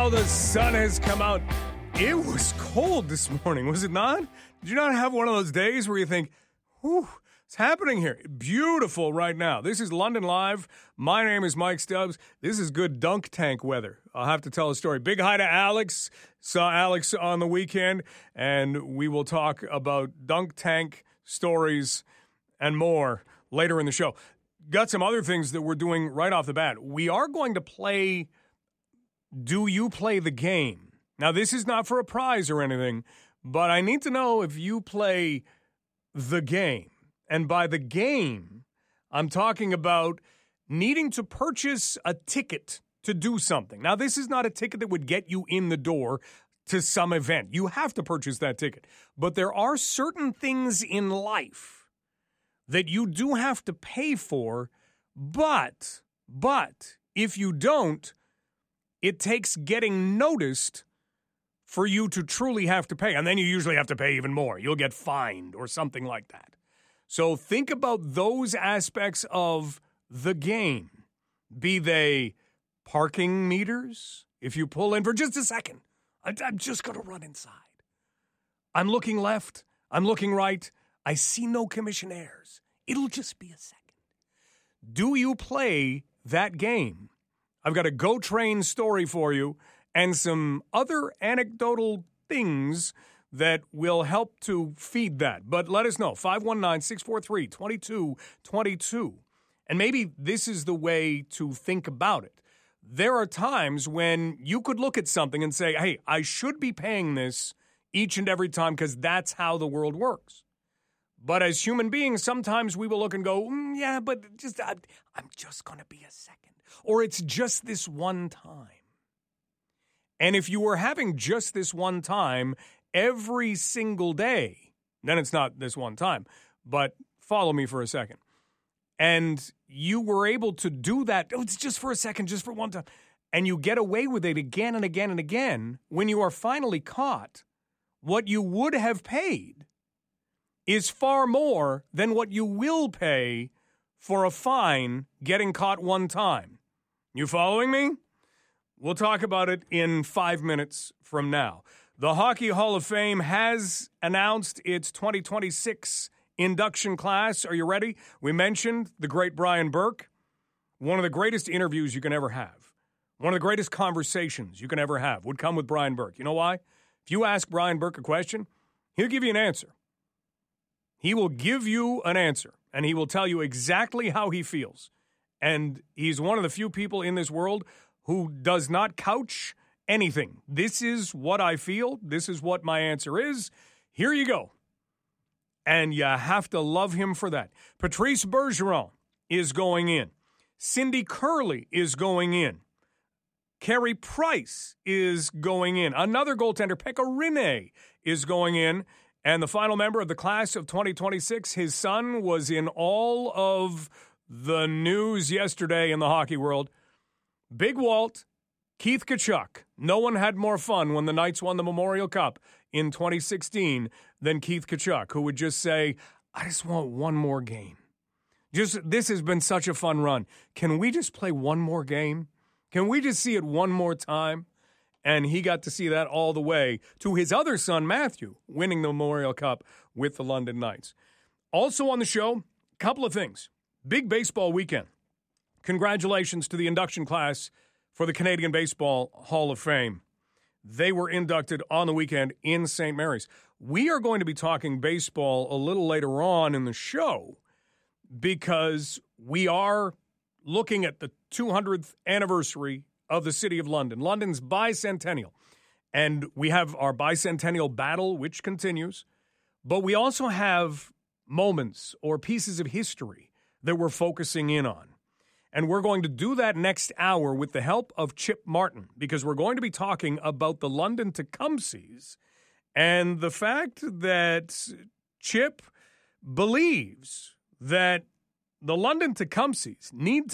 Now the sun has come out. It was cold this morning, was it not? Did you not have one of those days where you think, whew, what's happening here? Beautiful right now. This is London Live. My name is Mike Stubbs. This is good dunk tank weather. I'll have to tell a story. Big hi to Alex. Saw Alex on the weekend, and we will talk about dunk tank stories and more later in the show. Got some other things that we're doing right off the bat. We are going to play Do You Play the Game? Now, this is not for a prize or anything, but I need to know if you play the game. And by the game, I'm talking about needing to purchase a ticket to do something. Now, this is not a ticket that would get you in the door to some event. You have to purchase that ticket. But there are certain things in life that you do have to pay for, but if you don't, it takes getting noticed for you to truly have to pay. And then you usually have to pay even more. You'll get fined or something like that. So think about those aspects of the game. Be they parking meters. If you pull in for just a second, I'm just going to run inside. I'm looking left. I'm looking right. I see no commissionaires. It'll just be a second. Do you play that game? I've got a Go Train story for you and some other anecdotal things that will help to feed that. But let us know, 519-643-2222. And maybe this is the way to think about it. There are times when you could look at something and say, hey, I should be paying this each and every time because that's how the world works. But as human beings, sometimes we will look and go, yeah, but I'm just going to be a second. Or it's just this one time. And if you were having just this one time every single day, then it's not this one time. But follow me for a second. And you were able to do that, it's just for a second, just for one time. And you get away with it again and again and again. When you are finally caught, what you would have paid is far more than what you will pay for a fine getting caught one time. You following me? We'll talk about it in 5 minutes from now. The Hockey Hall of Fame has announced its 2026 induction class. Are you ready? We mentioned the great Brian Burke. One of the greatest interviews you can ever have. One of the greatest conversations you can ever have would come with Brian Burke. You know why? If you ask Brian Burke a question, he'll give you an answer. He will give you an answer, and he will tell you exactly how he feels. And he's one of the few people in this world who does not couch anything. This is what I feel. This is what my answer is. Here you go. And you have to love him for that. Patrice Bergeron is going in. Cindy Curley is going in. Carey Price is going in. Another goaltender, Pekka Rinne, is going in. And the final member of the class of 2026, his son, was in all of the news yesterday in the hockey world. Big Walt, Keith Tkachuk. No one had more fun when the Knights won the Memorial Cup in 2016 than Keith Tkachuk, who would just say, I just want one more game. This has been such a fun run. Can we just play one more game? Can we just see it one more time? And he got to see that all the way to his other son, Matthew, winning the Memorial Cup with the London Knights. Also on the show, a couple of things. Big baseball weekend. Congratulations to the induction class for the Canadian Baseball Hall of Fame. They were inducted on the weekend in St. Mary's. We are going to be talking baseball a little later on in the show because we are looking at the 200th anniversary of the City of London, London's bicentennial. And we have our bicentennial battle, which continues. But we also have moments or pieces of history that we're focusing in on. And we're going to do that next hour with the help of Chip Martin, because we're going to be talking about the London Tecumsehs and the fact that Chip believes that the London Tecumsehs need